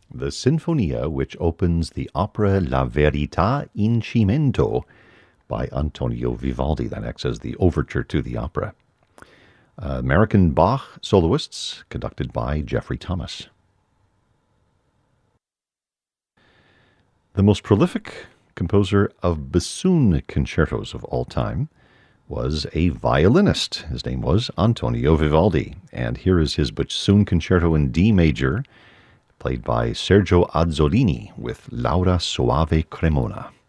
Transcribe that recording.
the Sinfonia which opens the opera La Verità in Cimento by Antonio Vivaldi. That acts as the overture to the opera. American Bach soloists, conducted by Jeffrey Thomas. The most prolific composer of bassoon concertos of all time was a violinist. His name was Antonio Vivaldi, and here is his bassoon concerto in D major, played by Sergio Azzolini with Laura Soave Cremona.